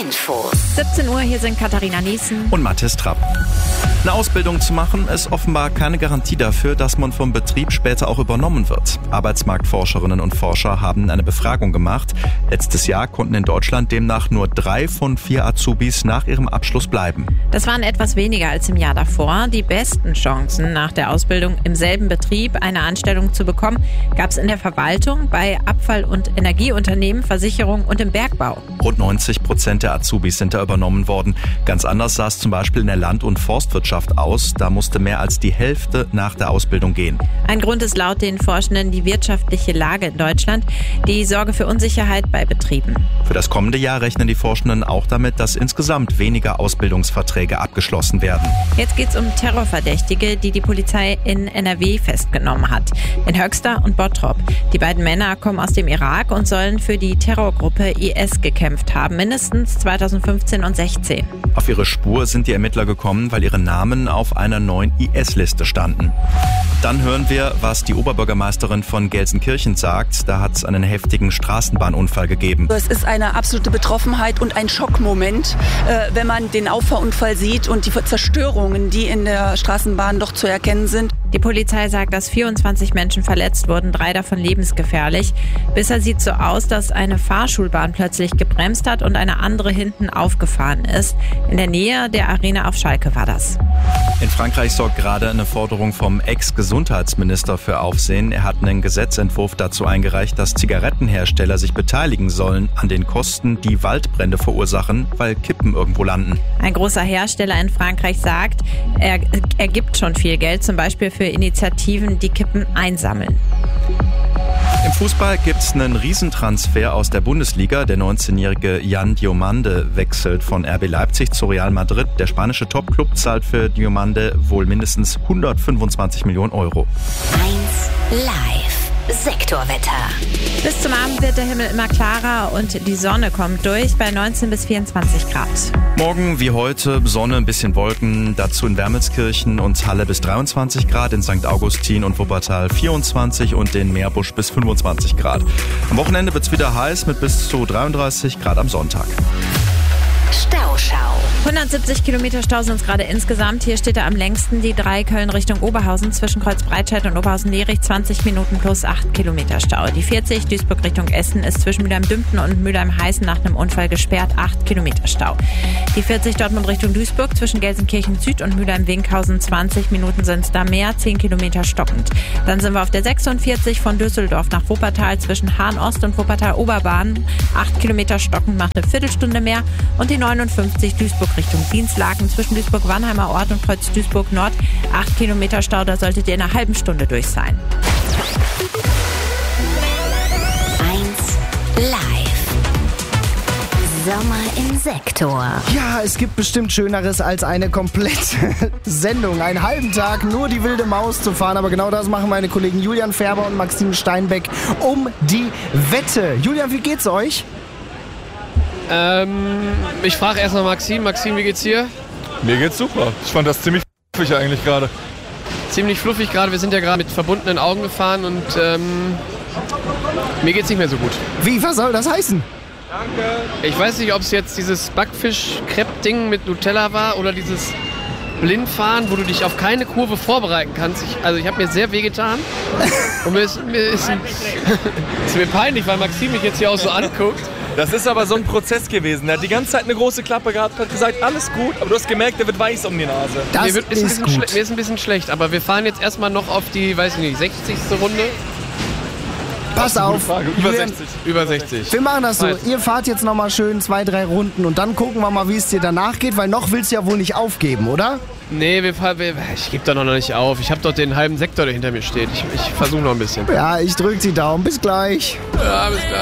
Infos. 17 Uhr, hier sind Katharina Niesen und Mathis Trapp. Eine Ausbildung zu machen, ist offenbar keine Garantie dafür, dass man vom Betrieb später auch übernommen wird. Arbeitsmarktforscherinnen und Forscher haben eine Befragung gemacht. Letztes Jahr konnten in Deutschland demnach nur 3 von 4 Azubis nach ihrem Abschluss bleiben. Das waren etwas weniger als im Jahr davor. Die besten Chancen, nach der Ausbildung im selben Betrieb eine Anstellung zu bekommen, gab es in der Verwaltung, bei Abfall- und Energieunternehmen, Versicherung und im Bergbau. Rund 90% der Azubis sind da übernommen worden. Ganz anders sah es zum Beispiel in der Land- und Forstwirtschaft aus. Da musste mehr als die Hälfte nach der Ausbildung gehen. Ein Grund ist laut den Forschenden die wirtschaftliche Lage in Deutschland, die Sorge für Unsicherheit bei Betrieben. Für das kommende Jahr rechnen die Forschenden auch damit, dass insgesamt weniger Ausbildungsverträge abgeschlossen werden. Jetzt geht es um Terrorverdächtige, die Polizei in NRW festgenommen hat. In Höxter und Bottrop. Die beiden Männer kommen aus dem Irak und sollen für die Terrorgruppe IS gekämpft haben, mindestens 2015 und 16. Auf ihre Spur sind die Ermittler gekommen, weil ihre Namen auf einer neuen IS-Liste standen. Dann hören wir, was die Oberbürgermeisterin von Gelsenkirchen sagt. Da hat es einen heftigen Straßenbahnunfall gegeben. Es ist eine absolute Betroffenheit und ein Schockmoment, wenn man den Auffahrunfall sieht und die Zerstörungen, die in der Straßenbahn doch zu erkennen sind. Die Polizei sagt, dass 24 Menschen verletzt wurden, 3 davon lebensgefährlich. Bisher sieht es so aus, dass eine Fahrschulbahn plötzlich gebremst hat und eine andere hinten aufgefahren ist. In der Nähe der Arena auf Schalke war das. In Frankreich sorgt gerade eine Forderung vom Ex-Gesundheitsminister für Aufsehen. Er hat einen Gesetzentwurf dazu eingereicht, dass Zigarettenhersteller sich beteiligen sollen an den Kosten, die Waldbrände verursachen, weil Kippen irgendwo landen. Ein großer Hersteller in Frankreich sagt, er gibt schon viel Geld, zum Beispiel für Initiativen, die Kippen einsammeln. Im Fußball gibt es einen Riesentransfer aus der Bundesliga. Der 19-jährige Yan Diomande wechselt von RB Leipzig zu Real Madrid. Der spanische Topclub zahlt für Diomande wohl mindestens 125 Millionen Euro. 1 Live. Sektorwetter. Bis zum Abend wird der Himmel immer klarer und die Sonne kommt durch bei 19 bis 24 Grad. Morgen wie heute Sonne, ein bisschen Wolken, dazu in Wermelskirchen und Halle bis 23 Grad, in St. Augustin und Wuppertal 24 und in Meerbusch bis 25 Grad. Am Wochenende wird es wieder heiß mit bis zu 33 Grad am Sonntag. Stauschau. 170 Kilometer Stau sind es gerade insgesamt. Hier steht er am längsten, die 3 Köln Richtung Oberhausen zwischen Kreuzbreitscheid und Oberhausen-Lerich, 20 Minuten plus 8 Kilometer Stau. Die 40 Duisburg Richtung Essen ist zwischen Mülheim-Dümpten und Mülheim-Heißen nach einem Unfall gesperrt, 8 Kilometer Stau. Die 40 Dortmund Richtung Duisburg zwischen Gelsenkirchen Süd und Mülheim-Winkhausen, 20 Minuten sind es da mehr, 10 Kilometer stockend. Dann sind wir auf der 46 von Düsseldorf nach Wuppertal zwischen Hahn-Ost und Wuppertal-Oberbahn, 8 Kilometer stockend, macht eine Viertelstunde mehr. Und die 59 Duisburg Richtung Dienstlaken zwischen Duisburg-Wannheimer Ort und Kreuz Duisburg Nord. 8 Kilometer Stau, da solltet ihr in einer halben Stunde durch sein. 1 Live. Sommer im Sektor. Ja, es gibt bestimmt Schöneres als eine komplette Sendung, einen halben Tag nur die wilde Maus zu fahren. Aber genau das machen meine Kollegen Julian Färber und Maxim Steinbeck um die Wette. Julian, wie geht's euch? Ich frage erstmal Maxim. Maxim, wie geht's dir? Mir geht's super. Ich fand das ziemlich fluffig eigentlich gerade. Ziemlich fluffig gerade. Wir sind ja gerade mit verbundenen Augen gefahren und mir geht's nicht mehr so gut. Wie, was soll das heißen? Danke. Ich weiß nicht, ob es jetzt dieses Backfisch-Crepe-Ding mit Nutella war oder dieses Blindfahren, wo du dich auf keine Kurve vorbereiten kannst. Ich habe mir sehr wehgetan. Und mir ist mir peinlich, weil Maxim mich jetzt hier auch so anguckt. Das ist aber so ein Prozess gewesen. Er hat die ganze Zeit eine große Klappe gehabt, hat gesagt, alles gut, aber du hast gemerkt, der wird weiß um die Nase. Das mir ist gut. Mir ist ein bisschen schlecht, aber wir fahren jetzt erstmal noch auf die, weiß ich nicht, 60. Runde. Pass auf. Über 60. Über 60. Wir machen das so. Ihr fahrt jetzt nochmal schön 2, 3 Runden und dann gucken wir mal, wie es dir danach geht, weil noch willst du ja wohl nicht aufgeben, oder? Nee, ich gebe da noch nicht auf. Ich habe doch den halben Sektor, der hinter mir steht. Ich versuche noch ein bisschen. Ja, ich drück die Daumen. Bis gleich. Ja, bis gleich.